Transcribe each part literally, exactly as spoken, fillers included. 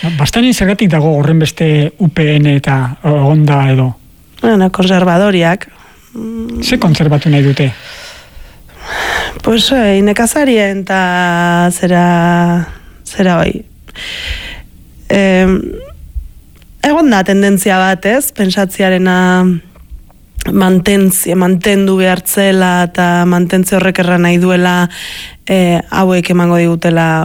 Bastanen zergatik dago horren beste U P N eta Onda edo? Bueno, konservadoriak. Ze konservatu nahi dute? Pues, eh, nekazarien eta zera, zera hoi. Eh, egon da tendentzia bat, ez? Pensatziarena mantentzia, mantendu behartzela eta mantentze horrek erran nahi duela eh, hauek emango digutela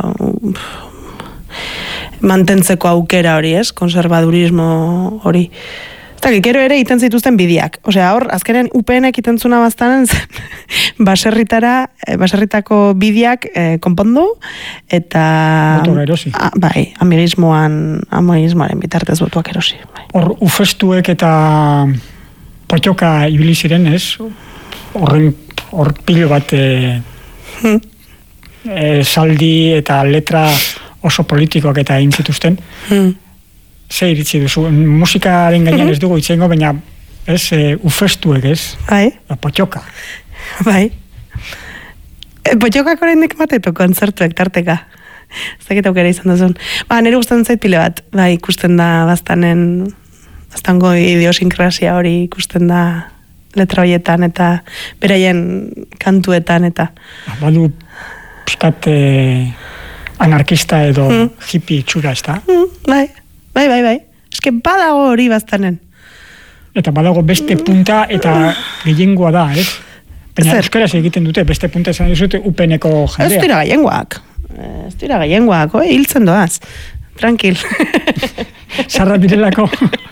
mantentzeko aukera hori, ez? Konservadurismo hori. Eta gero ere iten zituzten bidiak. Osea, hor, azkenen U P N-ek iten zuna baztanen baserritara, baserritako bidiak eh, konpondu, eta... Botuak erosi. A, bai, amigismoan, amigismoaren bitartez botuak erosi. Bai. Hor, ufestuek eta potxoka ibili ziren, ez? Horren, hor pilo bat e, hmm. e, saldi eta letra oso politikoak eta egin zituzten. Hmm. Ze iritzi duzu, musikaren gainean ez dugu itzengo, baina ez, e, ufestuek, ez? Bai. Potxoka. Bai. E, potxokak horreinek matetu kontzertuek tarteka. Ez dakit aukera izan duzun. Ba, nire gustatzen zait pile bat. Ba, ikusten da bastanen, bastango idiosinkrasia hori ikusten da letra horietan eta beraien kantuetan eta... Badu, piskat e, anarkista edo mm. hippie txura, ez da? Mm, bai. Bai, bai, bai. Eske badago hori baztanen. Eta badago beste punta eta gehiengoa da, ez? Baina euskaraz egiten dute, beste punta esan duzute U P N-eko jendea. Ez dira gehiengoak. Ez dira gehiengoak, oi? Hiltzen doaz. Tranquil. Sarra direlako.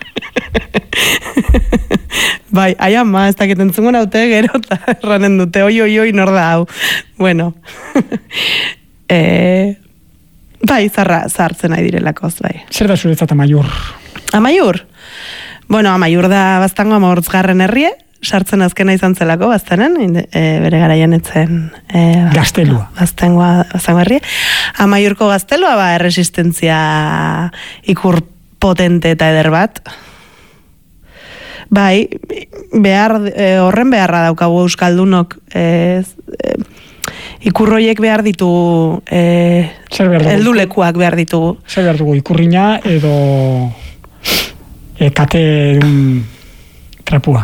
Bai, aia ma, ez dakit entzungo naute gero eta erranen dute, oi, oi, oi, nor da hau. Bueno. eh... Bai, zarra, zartzen nahi direlakoz, bai. Zer da zuretzat Amaiur? Amaiur? Bueno, Amaiur da baztango amortzgarren herrie, sartzen azkena izan zelako baztanen, e, bere garaian etzen... E, Gaztelua. Baztango, baztango herrie. Amaiurko gaztelua, ba, erresistentzia ikur potente eta eder bat. Bai, behar, e, horren beharra daukagu euskaldunok, e, e, ikurroiek behar ditu eh, heldulekuak behar ditugu. Zer behar dugu, ikurriña edo e, kate dun trapua?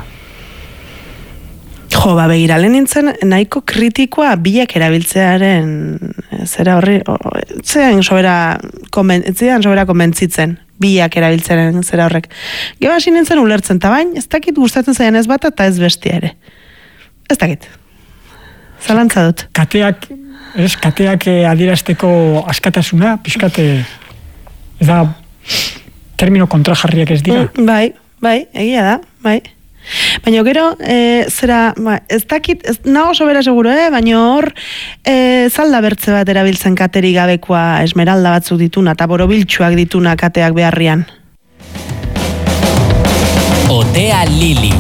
Jo, ba, begiralen nintzen nahiko kritikoa bilak erabiltzearen zera horri, zean sobera zean sobera konbentzitzen bilak erabiltzearen zera horrek. Gero hasi nintzen ulertzen, eta bain, ez dakit gustatzen zaian ez bat eta ez bestia ere. Ez dakit. Zalantza dut. Kateak, ez, kateak adierazteko askatasuna, pixkate, ez da, termino kontrajarriak ez dira? Mm, bai, bai, egia da, bai. Baina gero, e, zera, ba, ez dakit, ez, nago sobera seguro, eh? Baina hor, e, zalda bertze bat erabiltzen kateri gabekoa esmeralda batzuk dituna, eta borobiltsuak dituna kateak beharrian. Otea Lili.